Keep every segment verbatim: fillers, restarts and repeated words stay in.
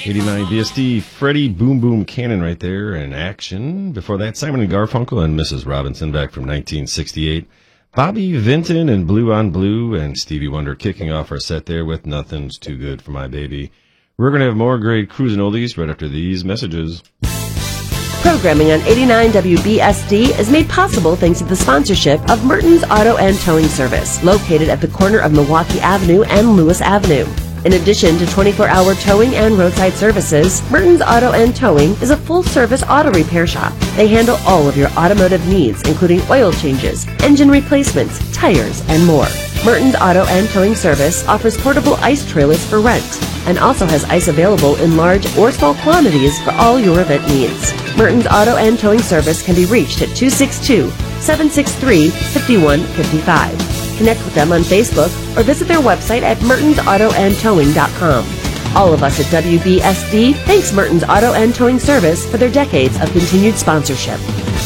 eighty-nine B S D, Freddie Boom Boom Cannon right there in action. Before that, Simon and Garfunkel and Missus Robinson back from nineteen sixty-eight. Bobby Vinton and Blue on Blue and Stevie Wonder kicking off our set there with Nothing's Too Good for My Baby. We're going to have more great cruising oldies right after these messages. Programming on eighty-nine W B S D is made possible thanks to the sponsorship of Merton's Auto and Towing Service, located at the corner of Milwaukee Avenue and Lewis Avenue. In addition to twenty-four hour towing and roadside services, Merton's Auto and Towing is a full-service auto repair shop. They handle all of your automotive needs, including oil changes, engine replacements, tires, and more. Merton's Auto and Towing Service offers portable ice trailers for rent and also has ice available in large or small quantities for all your event needs. Merton's Auto and Towing Service can be reached at two six two, seven six three, five one five five. Connect with them on Facebook or visit their website at mertons auto and towing dot com. All of us at W B S D thanks Merton's Auto and Towing Service for their decades of continued sponsorship.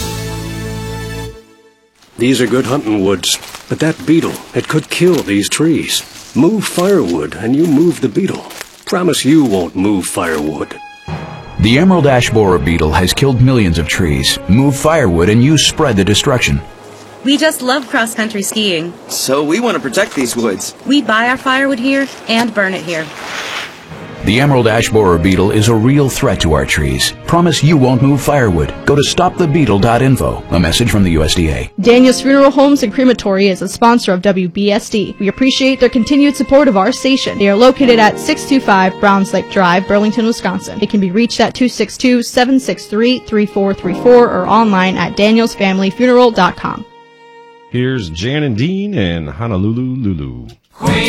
These are good hunting woods, but that beetle, it could kill these trees. Move firewood and you move the beetle. Promise you won't move firewood. The emerald ash borer beetle has killed millions of trees. Move firewood and you spread the destruction. We just love cross-country skiing. So we want to protect these woods. We buy our firewood here and burn it here. The emerald ash borer beetle is a real threat to our trees. Promise you won't move firewood. Go to stop the beetle dot info. A message from the U S D A. Daniels Funeral Homes and Crematory is a sponsor of W B S D. We appreciate their continued support of our station. They are located at six two five Browns Lake Drive, Burlington, Wisconsin. They can be reached at two six two, seven six three, three four three four or online at daniels family funeral dot com. Here's Jan and Dean and Honolulu Lulu.